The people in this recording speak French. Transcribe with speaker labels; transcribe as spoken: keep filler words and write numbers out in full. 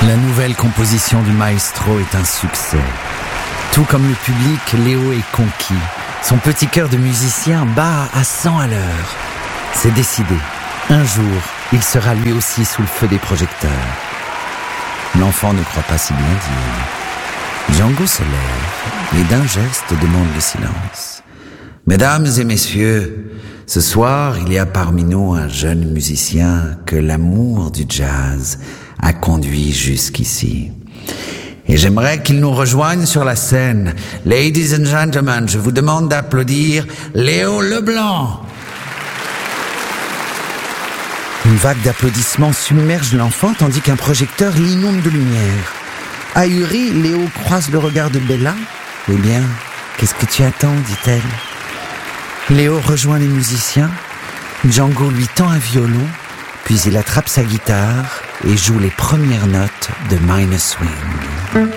Speaker 1: La nouvelle composition du maestro est un succès. Tout comme le public, Léo est conquis. Son petit cœur de musicien bat à cent à l'heure. C'est décidé. Un jour, il sera lui aussi sous le feu des projecteurs. L'enfant ne croit pas si bien dire. Django se lève et d'un geste demande le silence. Mesdames et messieurs, ce soir, il y a parmi nous un jeune musicien que l'amour du jazz a conduit jusqu'ici. Et j'aimerais qu'il nous rejoigne sur la scène. Ladies and gentlemen, je vous demande d'applaudir Léo Leblanc. Une vague d'applaudissements submerge l'enfant tandis qu'un projecteur l'inonde de lumière. Ahuri, Léo croise le regard de Bella. « Eh bien, qu'est-ce que tu attends ?» dit-elle. Léo rejoint les musiciens. Django lui tend un violon, puis il attrape sa guitare et joue les premières notes de Minor Swing.